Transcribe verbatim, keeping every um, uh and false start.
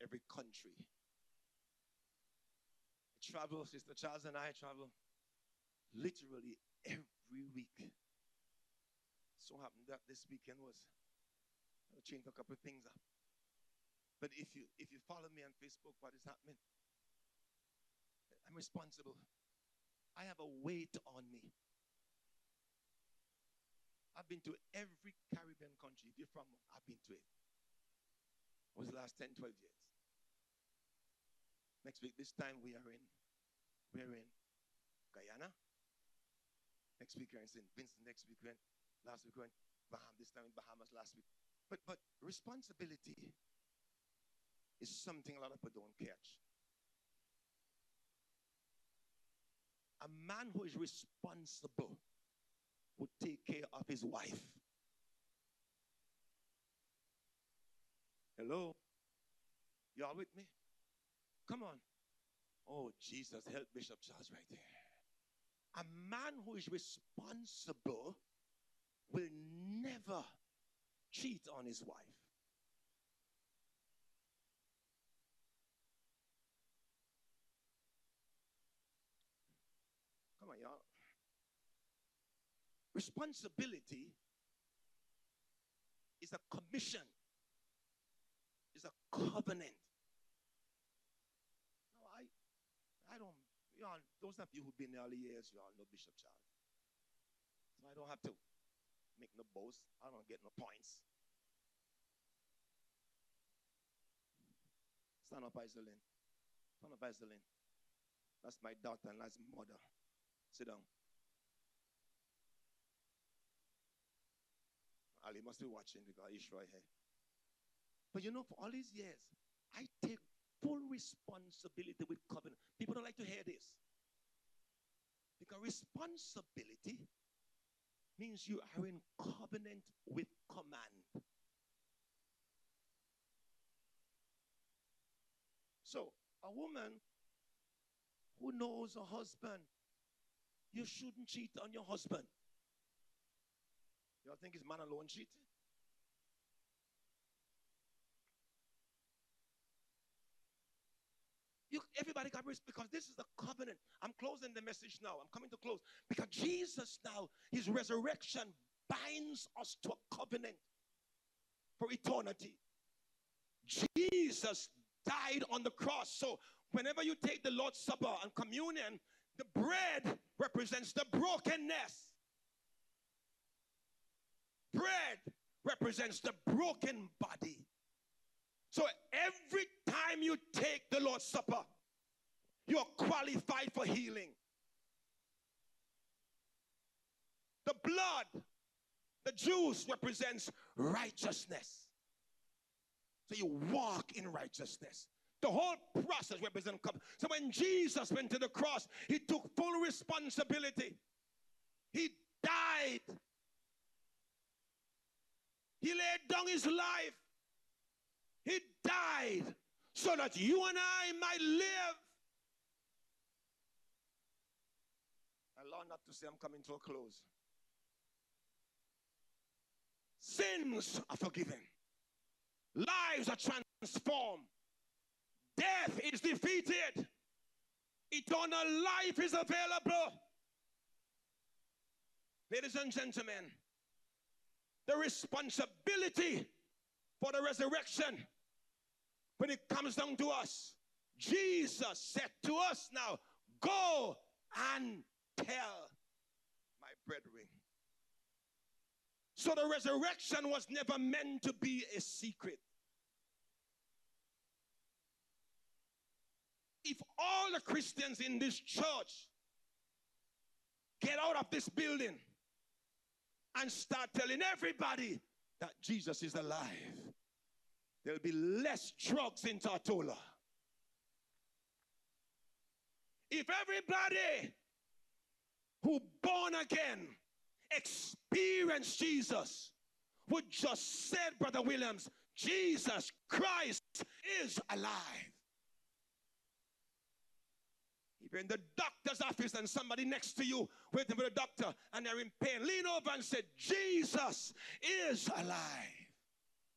every country. I travel, Sister Charles and I travel literally every week. So happened that this weekend was, I changed a couple of things up. But if you if you follow me on Facebook, what is happening? I'm responsible. I have a weight on me. I've been to every Caribbean country. If you're from one, I've been to it. It was the last ten, twelve years. Next week, this time we are in, we are in Guyana. Next week we're in Saint Vincent. Next week we're in, last week we're in Bahamas. This time in Bahamas last week. But but responsibility is something a lot of people don't catch. A man who is responsible would take care of his wife. Hello? Y'all with me? Come on. Oh, Jesus, help Bishop Charles right there. A man who is responsible will never cheat on his wife. Come on, y'all. Responsibility is a commission, is a covenant. No, I, I don't, y'all, those of you who've been there all the years, y'all know Bishop Charles. So I don't have to make no boast. I don't get no points. Stand up, Iselin. Stand up, Iselin. That's my daughter and that's mother. Sit down. Ali must be watching because he's right here. But you know, for all these years, I take full responsibility with covenant. People don't like to hear this. Because responsibility means you are in covenant with command. So, a woman who knows a husband, you shouldn't cheat on your husband. Y'all think it's man alone cheating? You, everybody got risk because this is the covenant. I'm closing the message now. I'm coming to close. Because Jesus now, his resurrection binds us to a covenant for eternity. Jesus died on the cross. So whenever you take the Lord's Supper and communion, the bread represents the brokenness. Bread represents the broken body. So every time you take the Lord's Supper, you're qualified for healing. The blood, the juice represents righteousness. So you walk in righteousness. The whole process represents covenant. So when Jesus went to the cross, he took full responsibility. He died. He laid down his life. He died so that you and I might live. I learned not to say I'm coming to a close. Sins are forgiven. Lives are transformed. Death is defeated. Eternal life is available. Ladies and gentlemen, the responsibility for the resurrection, when it comes down to us, Jesus said to us now, go and tell my brethren. So the resurrection was never meant to be a secret. If all the Christians in this church get out of this building and start telling everybody that Jesus is alive, there'll be less drugs in Tortola. If everybody who born again experience Jesus would just say, Brother Williams, Jesus Christ is alive. If you're in the doctor's office and somebody next to you waiting for the doctor and they're in pain, lean over and say, Jesus is alive.